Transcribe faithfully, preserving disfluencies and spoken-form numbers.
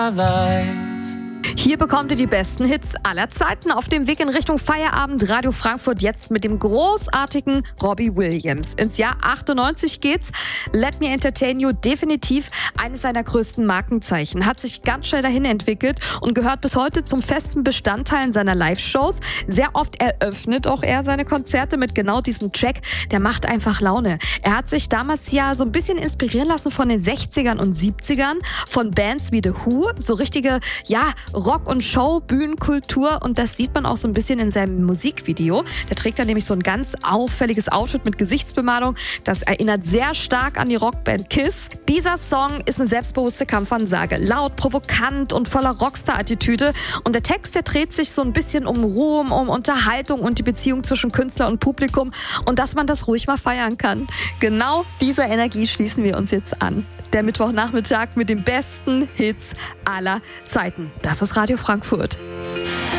Hier bekommt ihr die besten Hits aller Zeiten auf dem Weg in Richtung Feierabend. Radio Frankfurt jetzt mit dem großartigen Robbie Williams. Ins Jahr achtundneunzig geht's. Let Me Entertain You, definitiv eines seiner größten Markenzeichen. Hat sich ganz schnell dahin entwickelt und gehört bis heute zum festen Bestandteil seiner Live-Shows. Sehr oft eröffnet auch er seine Konzerte mit genau diesem Track. Der macht einfach Laune. Er hat sich damals ja so ein bisschen inspirieren lassen von den sechzigern und siebzigern, von Bands wie The Who. So richtige, ja, Rock- und Show, Bühnenkultur, und das sieht man auch so ein bisschen in seinem Musikvideo. Der trägt dann nämlich so ein ganz auffälliges Outfit mit Gesichtsbemalung. Das erinnert sehr stark an die Rockband Kiss. Dieser Song ist eine selbstbewusste Kampfansage. Laut, provokant und voller Rockstar-Attitüde. Und der Text, der dreht sich so ein bisschen um Ruhm, um Unterhaltung und die Beziehung zwischen Künstler und Publikum und dass man das ruhig mal feiern kann. Genau dieser Energie schließen wir uns jetzt an. Der Mittwochnachmittag mit den besten Hits aller Zeiten. Das ist Radio Frankfurt.